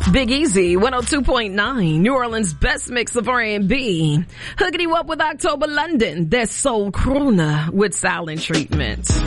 Big Easy, 102.9, New Orleans' best mix of R&B. Hooking you up with October London, their soul crooner with silent treatment.